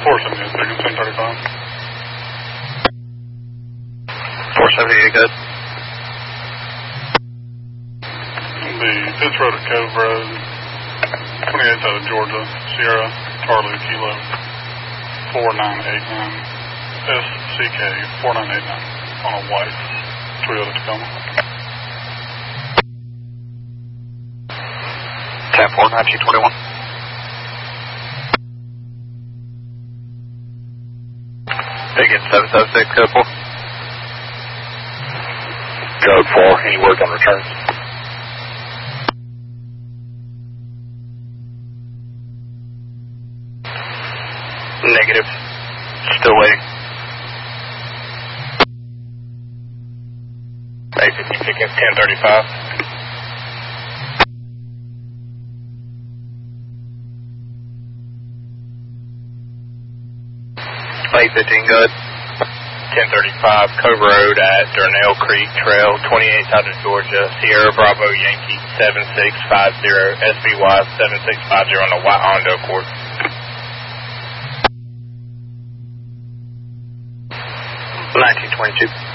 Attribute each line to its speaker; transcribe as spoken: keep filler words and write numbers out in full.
Speaker 1: four seventy-eight, Biggins, ten thirty-five.
Speaker 2: four seventy-eight, good.
Speaker 1: The Pitts Road at Cove Road, twenty-eighth out of Georgia, Sierra, Charlie, Kilo, four nine eight nine, S C K, four nine eight nine, on a white Toyota Tacoma.
Speaker 2: ten four, nineteen twenty-one. Biggins, seven seven six, code four.
Speaker 3: Code four, any word on returns?
Speaker 2: Negative. Still waiting.
Speaker 3: eight fifty, Pickens, ten thirty-five.
Speaker 2: eight fifteen, good.
Speaker 3: ten thirty-five, Cove Road at Durnell Creek Trail, twenty-eighth out of Georgia, Sierra Bravo Yankee, seven six five zero, S B Y, seven six five zero on the white Hondo Accord.
Speaker 2: nineteen twenty-two.